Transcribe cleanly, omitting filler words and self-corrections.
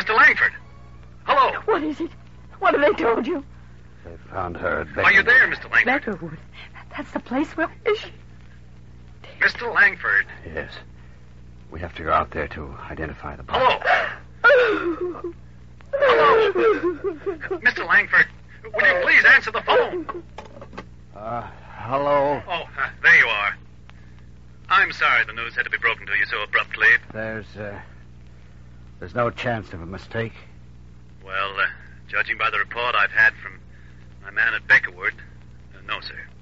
Mr. Langford. Hello. What is it? What have they told you? They found her at Beckerwood. Are you there, Mr. Langford? Beckerwood. That's the place where... Is she? Mr. Langford. Yes. We have to go out there to identify the body. Hello. Hello. Mr. Langford, will you please answer the phone? Hello? Oh, there you are. I'm sorry the news had to be broken to you so abruptly. There's no chance of a mistake. Well, judging by the report I've had from my man at Beckerwood, no, sir.